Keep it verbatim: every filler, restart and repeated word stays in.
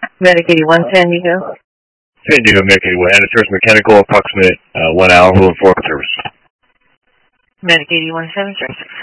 Medic eighty-one, San Diego. San Diego, Medic eighty-one, and service mechanical, approximate uh, one hour, will inform service. Medic eighty-one, seven, service.